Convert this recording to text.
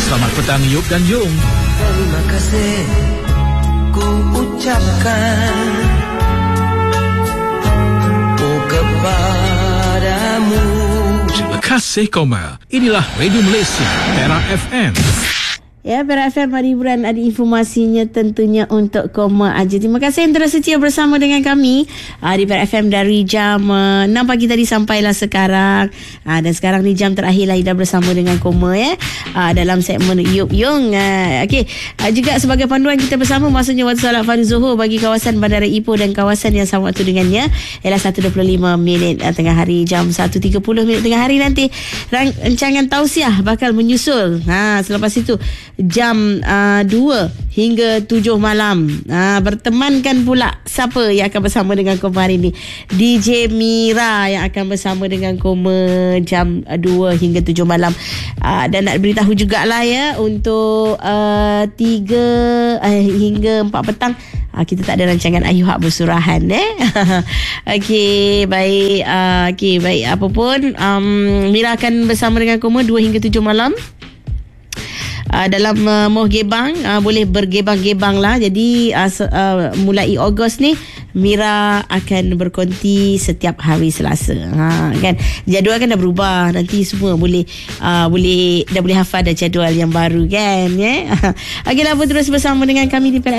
Selamat petang Yub dan Jung. Terima kasih ku ucapkan kepadamu. Terima kasih Koma. Inilah Radio Malaysia, Tera FM. Ya, Perak FM ada hiburan, ada informasinya tentunya untuk Koma aja. Terima kasih yang terus setia bersama dengan kami di Perak FM dari jam 6 pagi tadi sampailah sekarang. Dan sekarang ni jam terakhir lah Ida bersama dengan Koma dalam segmen Yup Yung. Okey, juga sebagai panduan kita bersama, maksudnya waktu solat Fardhu Zuhur bagi kawasan Bandara Ipoh dan kawasan yang sama waktu dengannya ialah 1.25 minit tengah hari, jam 1.30 minit tengah hari nanti. Rancangan tausiah bakal menyusul. Selepas itu jam 2 hingga 7 malam. Bertemankan pula siapa yang akan bersama dengan Koma hari ini? DJ Mira yang akan bersama dengan Koma jam 2 hingga 7 malam. Dan nak beritahu jugalah ya, untuk 3 hingga 4 petang kita tak ada rancangan Ayu Hak Bersurahan Okey, baik. Okey, baik. Apa pun Mira akan bersama dengan Koma 2 hingga 7 malam. Dalam Moh Gebang, boleh bergebang-gebang lah. Jadi mulai Ogos ni Mira akan berkonti setiap hari Selasa. Kan jadual kan dah berubah. Nanti semua boleh dah boleh hafal dah jadual yang baru kan. Okeylah, terus bersama dengan kami di